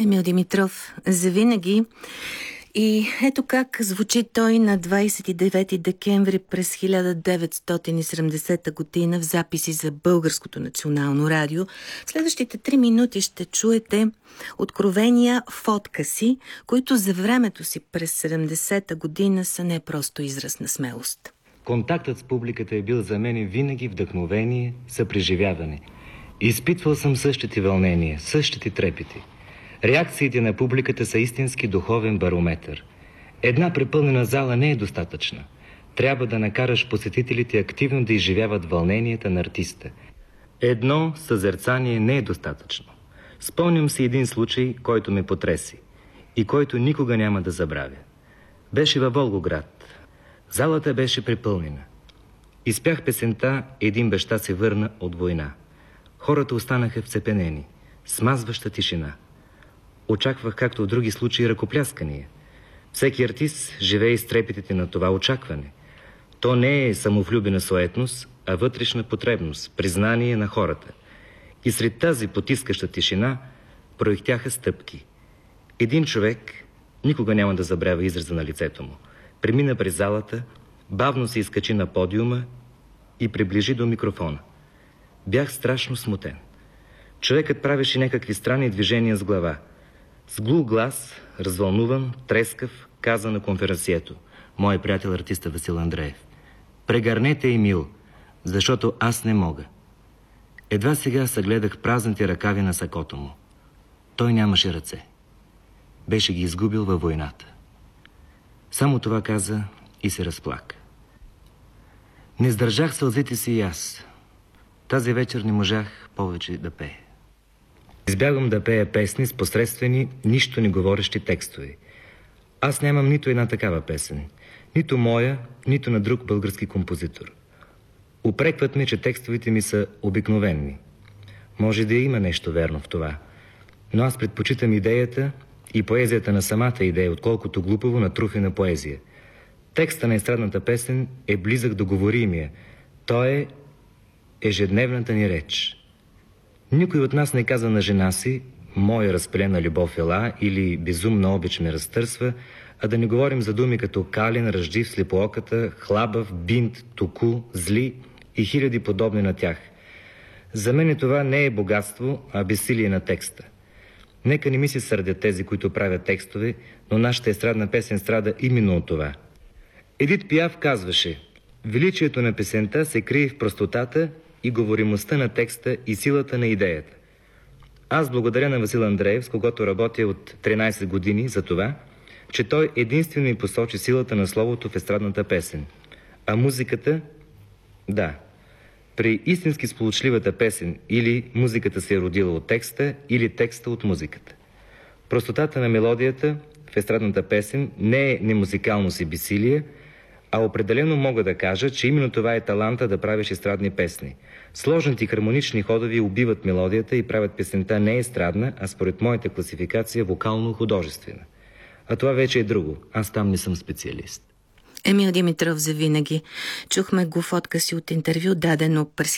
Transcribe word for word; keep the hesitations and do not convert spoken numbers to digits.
Емил Димитров, завинаги. И ето как звучи той на двадесет и девети декември през хиляда деветстотин и седемдесета година в записи за Българското национално радио. В следващите три минути ще чуете откровения в откъси, които за времето си през седемдесета година са не просто израз на смелост. Контактът с публиката е бил за мен винаги вдъхновение, съпреживяване. Изпитвал съм същите вълнения, същите трепети. Реакциите на публиката са истински духовен барометър. Една препълнена зала не е достатъчна. Трябва да накараш посетителите активно да изживяват вълненията на артиста. Едно съзерцание не е достатъчно. Спомням си един случай, който ме потреси и който никога няма да забравя. Беше във Волгоград. Залата беше препълнена. Изпях песента "Един баща се върна от война". Хората останаха вцепенени. Смазваща тишина. Очаквах, както в други случаи, ръкопляскания. Всеки артист живее с трепетите на това очакване. То не е самовлюбена суетност, а вътрешна потребност, признание на хората. И сред тази потискаща тишина проихтяха стъпки. Един човек, никога няма да забравя израза на лицето му, премина през залата, бавно се изкачи на подиума и приближи до микрофона. Бях страшно смутен. Човекът правеше някакви странни движения с глава. С глух глас, развълнуван, трескав, каза на конференцието, мой приятел артиста Васил Андреев: "Прегърнете Емил, защото аз не мога." Едва сега съгледах празните ръкави на сакото му. Той нямаше ръце. Беше ги изгубил във войната. Само това каза и се разплака. Не сдържах сълзите си и аз. Тази вечер не можах повече да пея. Избягвам да пея песни с посредствени, нищо не говорещи текстове. Аз нямам нито една такава песен. Нито моя, нито на друг български композитор. Упрекват ме, че текстовете ми са обикновенни. Може да има нещо верно в това. Но аз предпочитам идеята и поезията на самата идея, отколкото глупаво натруфена поезия. Текста на естрадната песен е близък до говоримия. Той е ежедневната ни реч. Никой от нас не казва на жена си "моя разпалена любов ела" или "безумна обич ме разтърсва", а да не говорим за думи като кален, ръждив, слепооката, хлабав, бинт, току, зли и хиляди подобни на тях. За мен това не е богатство, а безсилие на текста. Нека не ми се сърдят тези, които правят текстове, но нашата естрадна песен страда именно от това. Едит Пиаф казваше: "Величието на песента се крие в простотата и говоримостта на текста и силата на идеята." Аз благодаря на Васил Андреев, с когото работя от тринадесет години, за това, че той единствено ми посочи силата на словото в естрадната песен. А музиката? Да. При истински сполучливата песен или музиката се е родила от текста, или текста от музиката. Простотата на мелодията в естрадната песен не е немузикално си безсилие, а определено мога да кажа, че именно това е таланта да правиш естрадни песни. Сложните хармонични ходови убиват мелодията и правят песента не естрадна, а според моята класификация вокално-художествена. А това вече е друго. Аз там не съм специалист. Емил Димитров, завинаги. Чухме го в откъси от интервю, дадено през